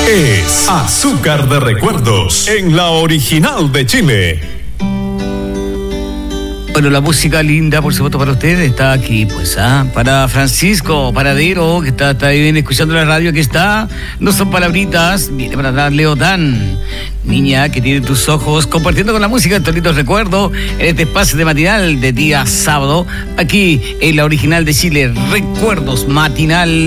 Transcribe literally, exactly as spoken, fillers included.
Es Azúcar de Recuerdos en la original de Chile. Bueno, la música linda, por supuesto, para ustedes está aquí, pues, ¿ah? Para Francisco Paradero, que está, está ahí bien escuchando la radio, que está. No son palabritas, viene para darle Otán. Niña que tiene tus ojos, compartiendo con la música Tonito Recuerdo en este espacio de matinal de día sábado, aquí en la original de Chile, Recuerdos Matinal.